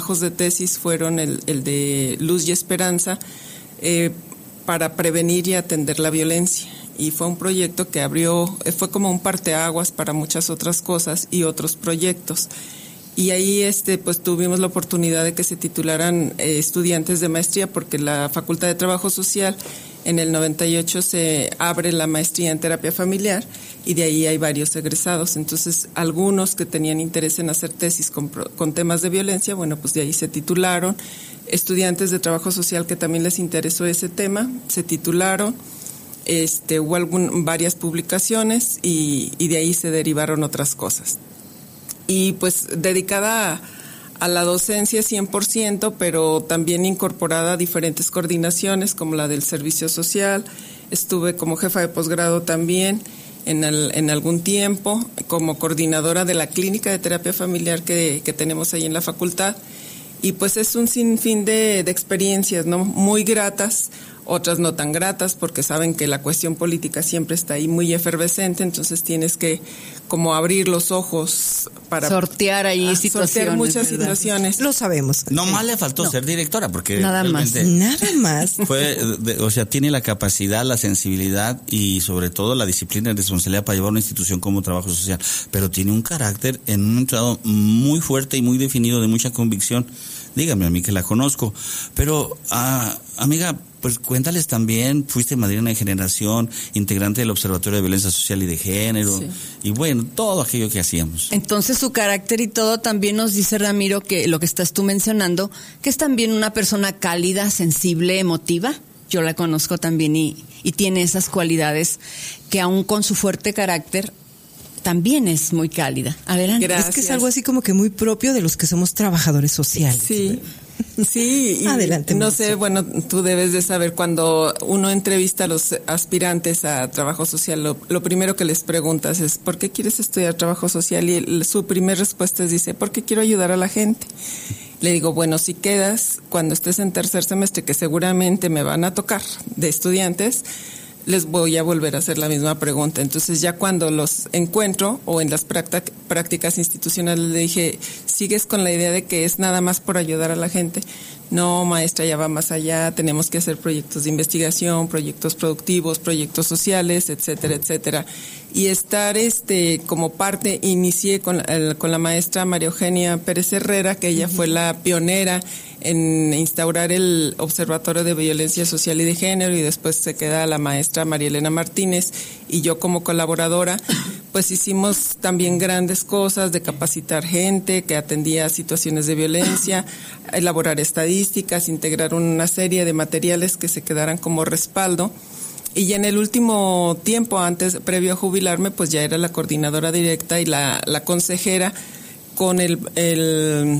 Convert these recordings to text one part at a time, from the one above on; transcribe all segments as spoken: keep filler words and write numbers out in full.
trabajos de tesis fueron el, el de Luz y Esperanza eh, para prevenir y atender la violencia. Y fue un proyecto que abrió, fue como un parteaguas para muchas otras cosas y otros proyectos. Y ahí este pues tuvimos la oportunidad de que se titularan eh, estudiantes de maestría, porque la Facultad de Trabajo Social en el noventa y ocho se abre la maestría en terapia familiar y de ahí hay varios egresados. Entonces, algunos que tenían interés en hacer tesis con, con temas de violencia, bueno, pues de ahí se titularon. Estudiantes de trabajo social que también les interesó ese tema, se titularon. Este, hubo algún, varias publicaciones y, y de ahí se derivaron otras cosas. Y pues dedicada a, a la docencia cien por ciento, pero también incorporada a diferentes coordinaciones como la del servicio social. Estuve como jefa de posgrado también en, el, en algún tiempo, como coordinadora de la clínica de terapia familiar que, que tenemos ahí en la facultad. Y pues es un sinfín de, de experiencias, ¿no? Muy gratas, otras no tan gratas, porque saben que la cuestión política siempre está ahí muy efervescente, entonces tienes que como abrir los ojos para sortear ahí ah, situaciones. Sortear muchas ¿verdad? situaciones. Lo sabemos. No más le faltó no. ser directora, porque nada más. Nada más. Fue, de, o sea, tiene la capacidad, la sensibilidad y sobre todo la disciplina y responsabilidad para llevar una institución como Trabajo Social, pero tiene un carácter en un entrado muy fuerte y muy definido, de mucha convicción. Dígame a mí que la conozco, pero ah, amiga, pues cuéntales también, fuiste madrina de generación, integrante del Observatorio de Violencia Social y de Género, sí. Y bueno, todo aquello que hacíamos. Entonces su carácter y todo también nos dice, Ramiro, que lo que estás tú mencionando, que es también una persona cálida, sensible, emotiva. Yo la conozco también y, y tiene esas cualidades que aún con su fuerte carácter también es muy cálida. Adelante. Gracias. Es que es algo así como que muy propio de los que somos trabajadores sociales. Sí, sí. Y adelante. No sé, bueno, tú debes de saber, cuando uno entrevista a los aspirantes a trabajo social, lo, lo primero que les preguntas es, ¿por qué quieres estudiar trabajo social? Y el, su primera respuesta es, dice, porque quiero ayudar a la gente. Le digo, bueno, si quedas, cuando estés en tercer semestre, que seguramente me van a tocar de estudiantes, les voy a volver a hacer la misma pregunta. Entonces ya cuando los encuentro o en las prácticas institucionales le dije, ¿sigues con la idea de que es nada más por ayudar a la gente? No, maestra, ya va más allá, tenemos que hacer proyectos de investigación, proyectos productivos, proyectos sociales, etcétera, etcétera. Y estar este como parte, inicié con, el, con la maestra María Eugenia Pérez Herrera, que ella uh-huh. fue la pionera en instaurar el Observatorio de Violencia Social y de Género, y después se queda la maestra María Elena Martínez, y yo como colaboradora, pues hicimos también grandes cosas de capacitar gente que atendía situaciones de violencia, elaborar estadísticas, integrar una serie de materiales que se quedaran como respaldo. Y ya en el último tiempo, antes, previo a jubilarme, pues ya era la coordinadora directa y la, la consejera con el, el,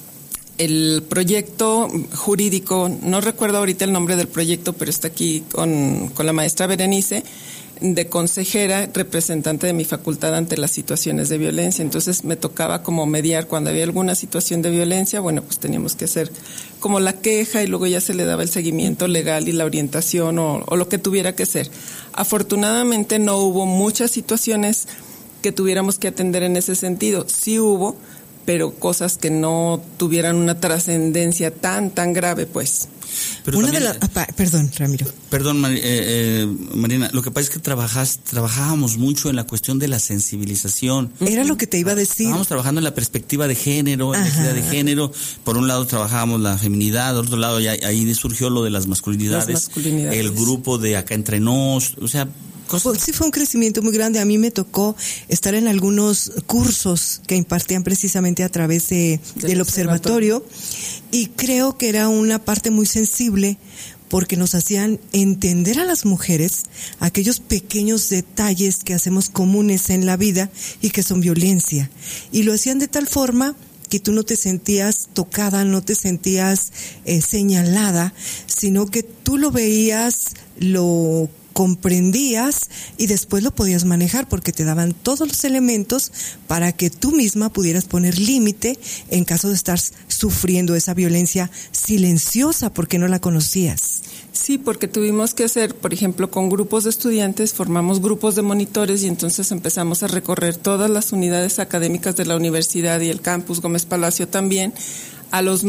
el proyecto jurídico, no recuerdo ahorita el nombre del proyecto, pero está aquí con, con la maestra Berenice, de consejera representante de mi facultad ante las situaciones de violencia. Entonces me tocaba como mediar cuando había alguna situación de violencia. Bueno, pues teníamos que hacer como la queja y luego ya se le daba el seguimiento legal y la orientación o, o lo que tuviera que ser. Afortunadamente no hubo muchas situaciones que tuviéramos que atender en ese sentido. Sí hubo, pero cosas que no tuvieran una trascendencia tan, tan grave, pues. Pero Una también, de las, ah, perdón, Ramiro. Perdón, Mar, eh, eh, Marina, lo que pasa es que trabajas, trabajábamos mucho en la cuestión de la sensibilización. Era lo que te iba a decir. Estábamos trabajando en la perspectiva de género, en la equidad de género. Por un lado trabajábamos la feminidad, por otro lado ya, ahí surgió lo de las masculinidades, las masculinidades, el grupo de acá entre nos, o sea... Cosas. Sí, fue un crecimiento muy grande. A mí me tocó estar en algunos cursos que impartían precisamente a través de, del, del observatorio, observatorio y creo que era una parte muy sensible porque nos hacían entender a las mujeres aquellos pequeños detalles que hacemos comunes en la vida y que son violencia. Y lo hacían de tal forma que tú no te sentías tocada, no te sentías eh, señalada, sino que tú lo veías, lo comprendías y después lo podías manejar porque te daban todos los elementos para que tú misma pudieras poner límite en caso de estar sufriendo esa violencia silenciosa porque no la conocías. Sí, porque tuvimos que hacer, por ejemplo, con grupos de estudiantes, formamos grupos de monitores y entonces empezamos a recorrer todas las unidades académicas de la universidad y el campus Gómez Palacio también, a los